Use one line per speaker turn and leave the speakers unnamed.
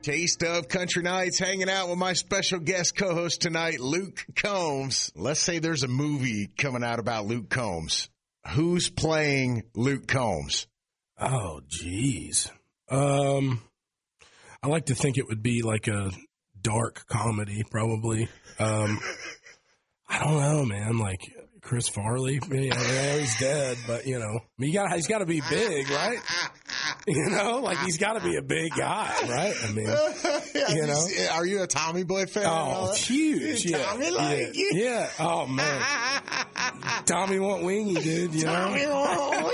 Taste of Country Nights, hanging out with my special guest co-host tonight, Luke Combs. Let's say there's a movie coming out about Luke Combs. Who's playing Luke Combs?
Oh, geez. I like to think it would be like a dark comedy, probably. I don't know, man. Like Chris Farley. Yeah, he's dead, but you know, he's got to be big, right? You know, like he's got to be a big guy, right? I mean, you know,
are you a Tommy Boy fan?
Oh, huge! Yeah,
Tommy like
yeah. Oh man, Tommy want wingy, dude. You know,